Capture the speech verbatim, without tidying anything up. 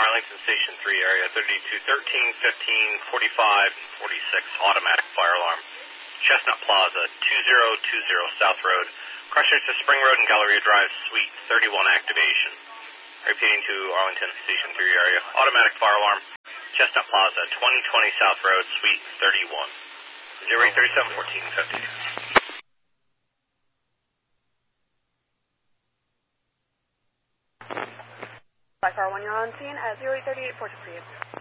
Arlington Station three area, thirty-two thirteen, fifteen, forty-five, forty-six, automatic fire alarm. Chestnut Plaza, two zero two zero South Road, crossing to Spring Road and Galleria Drive, Suite thirty-one activation. Repeating to Arlington Station three area, automatic fire alarm. Chestnut Plaza, twenty twenty South Road, Suite thirty-one. zero eight three seven, fourteen fifty. By Fire one, you're on scene at zero eight three eight, fourteen fifty.